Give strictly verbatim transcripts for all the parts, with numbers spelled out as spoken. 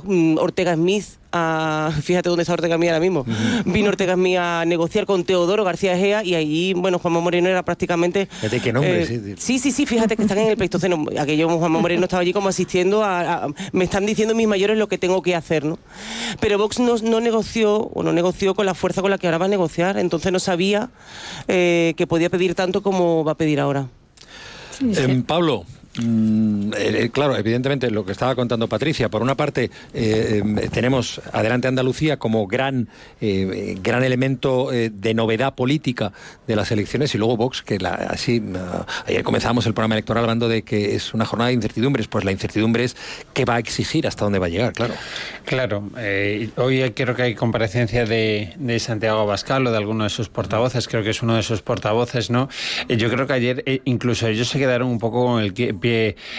mm, Ortega Smith a, fíjate dónde está Ortega Smith ahora mismo, uh-huh. vino Ortega Smith a negociar con Teodoro García Egea y allí, bueno, Juanma Moreno era prácticamente... ¿De qué nombre? Eh, sí, sí, sí, sí, fíjate que están en el Pleistoceno. Aquello Juanma Moreno estaba allí como asistiendo a, a... Me están diciendo mis mayores lo que tengo que hacer, ¿no? Pero Vox no, no negoció, o no negoció con la fuerza con la que ahora va a negociar, entonces no sabía eh, que podía pedir tanto como va a pedir ahora. Sí, sí. Eh, Pablo... Mm, eh, claro, evidentemente lo que estaba contando Patricia, por una parte eh, eh, tenemos Adelante Andalucía como gran eh, gran elemento eh, de novedad política de las elecciones, y luego Vox, que la, así uh, ayer comenzamos el programa electoral hablando de que es una jornada de incertidumbres. Pues la incertidumbre es qué va a exigir, hasta dónde va a llegar, claro. Claro, eh, hoy creo que hay comparecencia de, de Santiago Abascal o de alguno de sus portavoces, creo que es uno de sus portavoces, ¿no? Eh, yo creo que ayer eh, incluso ellos se quedaron un poco con el pie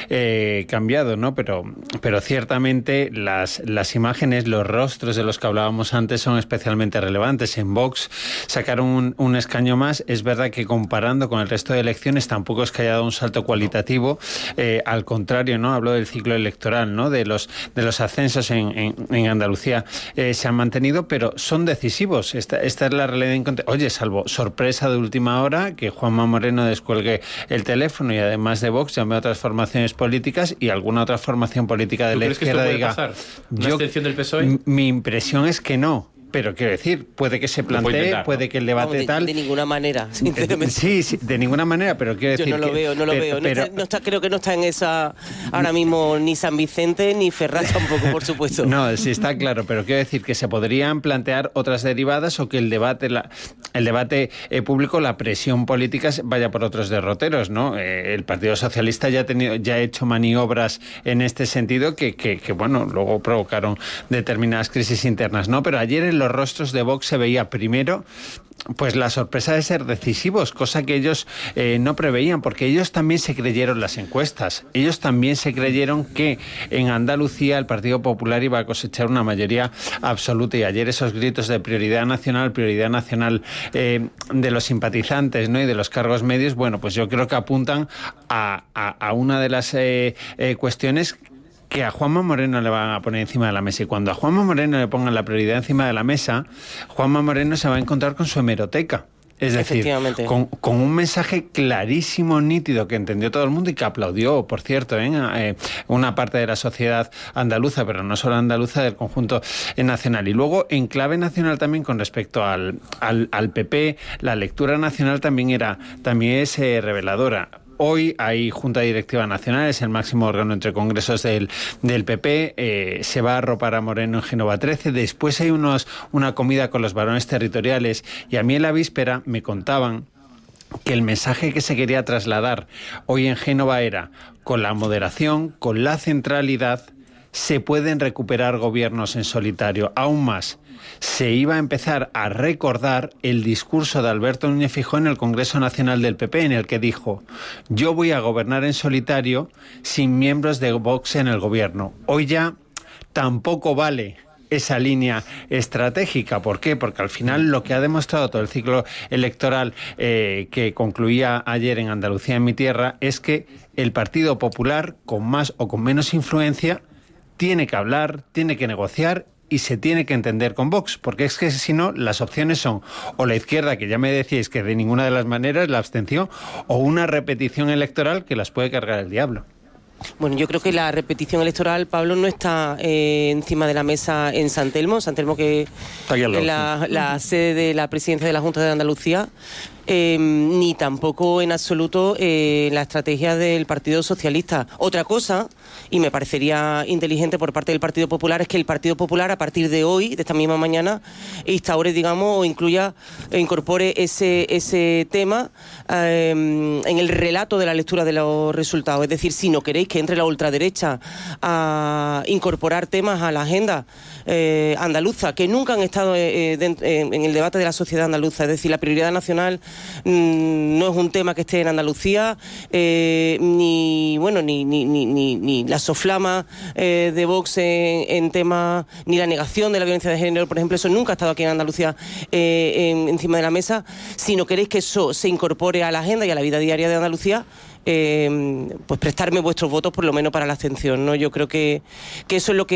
Eh, cambiado, ¿no? Pero, pero ciertamente las, las imágenes, los rostros de los que hablábamos antes son especialmente relevantes. En Vox sacaron un, un escaño más. Es verdad que comparando con el resto de elecciones tampoco es que haya dado un salto cualitativo. Eh, al contrario, ¿no? Hablo del ciclo electoral, ¿no? De los, de los ascensos en, en, en Andalucía. Eh, se han mantenido, pero son decisivos. Esta, esta es la realidad. En contra... Oye, salvo sorpresa de última hora, que Juanma Moreno descuelgue el teléfono y además de Vox llame a otras formaciones políticas y alguna otra formación política de la izquierda diga... ¿Puede pasar? ¿Una abstención del P S O E? Mi impresión es que no. Pero quiero decir, puede que se plantee, intentar, puede ¿no? que el debate no, de, tal... De ninguna manera, sinceramente. Sí, sí, de ninguna manera, pero quiero decir... Yo no lo que, veo, no lo pero, veo. No pero, está, no está, creo que no está en esa ahora mismo ni San Vicente ni Ferraz tampoco, por supuesto. No, sí está claro, pero quiero decir que se podrían plantear otras derivadas o que el debate la, el debate eh, público, la presión política vaya por otros derroteros, ¿no? Eh, el Partido Socialista ya ha tenido, ya ha hecho maniobras en este sentido que, que, que, bueno, luego provocaron determinadas crisis internas, ¿no? Pero ayer en los rostros de Vox se veía primero pues la sorpresa de ser decisivos, cosa que ellos eh, no preveían, porque ellos también se creyeron las encuestas, ellos también se creyeron que en Andalucía el Partido Popular iba a cosechar una mayoría absoluta, y ayer esos gritos de prioridad nacional, prioridad nacional eh, de los simpatizantes, ¿no? Y de los cargos medios, bueno, pues yo creo que apuntan a, a, a una de las eh, eh, cuestiones que a Juanma Moreno le van a poner encima de la mesa. Y cuando a Juanma Moreno le pongan la prioridad encima de la mesa, Juanma Moreno se va a encontrar con su hemeroteca. Es decir, con, con un mensaje clarísimo, nítido, que entendió todo el mundo y que aplaudió, por cierto, ¿eh? Eh, una parte de la sociedad andaluza, pero no solo andaluza, del conjunto nacional. Y luego, en clave nacional también, con respecto al, al, al P P, la lectura nacional también, era, también es eh, reveladora. Hoy hay Junta Directiva Nacional, es el máximo órgano entre congresos del, del P P, eh, se va a arropar a Moreno en Génova trece, después hay unos, una comida con los varones territoriales, y a mí en la víspera me contaban que el mensaje que se quería trasladar hoy en Génova era: con la moderación, con la centralidad, se pueden recuperar gobiernos en solitario. Aún más, se iba a empezar a recordar el discurso de Alberto Núñez Feijóo en el Congreso Nacional del P P, en el que dijo: yo voy a gobernar en solitario sin miembros de Vox en el gobierno. Hoy ya tampoco vale esa línea estratégica. ¿Por qué? Porque al final lo que ha demostrado todo el ciclo electoral eh, que concluía ayer en Andalucía, en mi tierra, es que el Partido Popular, con más o con menos influencia, tiene que hablar, tiene que negociar y se tiene que entender con Vox, porque es que si no, las opciones son o la izquierda, que ya me decíais que de ninguna de las maneras, la abstención, o una repetición electoral que las puede cargar el diablo. Bueno, yo creo que la repetición electoral, Pablo, no está eh, encima de la mesa en San Telmo, San Telmo que es la, la sede de la presidencia de la Junta de Andalucía, eh, ni tampoco en absoluto eh, la estrategia del Partido Socialista. Otra cosa, y me parecería inteligente por parte del Partido Popular, es que el Partido Popular, a partir de hoy, de esta misma mañana, instaure, digamos, o incluya, e incorpore ese, ese tema eh, en el relato de la lectura de los resultados. Es decir, si no queréis que entre la ultraderecha a incorporar temas a la agenda eh, andaluza, que nunca han estado eh, dentro, eh, en el debate de la sociedad andaluza. Es decir, la prioridad nacional mmm, no es un tema que esté en Andalucía, eh, ni bueno ni, ni, ni, ni, ni la soflama eh, de Vox en, en temas, ni la negación de la violencia de género, por ejemplo, eso nunca ha estado aquí en Andalucía eh, en, encima de la mesa. Si no queréis que eso se incorpore a la agenda y a la vida diaria de Andalucía, Eh, pues prestarme vuestros votos por lo menos para la abstención, ¿no? Yo creo que, que eso es lo que